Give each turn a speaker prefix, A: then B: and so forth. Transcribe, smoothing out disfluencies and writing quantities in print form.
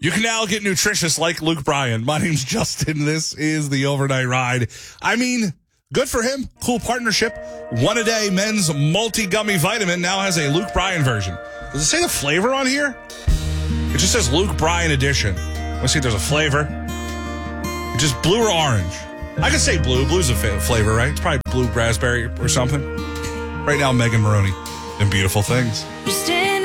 A: You can now get nutritious like Luke Bryan. My name's Justin. This is the Overnight Ride. I mean, good for him. Cool partnership. One a day men's multi-gummy vitamin now has a Luke Bryan version. Does it say the flavor on here? It just says Luke Bryan edition. Let's see if there's a flavor. Just blue or orange? I could say blue. Blue's a flavor, right? It's probably blue raspberry or something. Right now, Megan Maroney and Beautiful Things.
B: You stay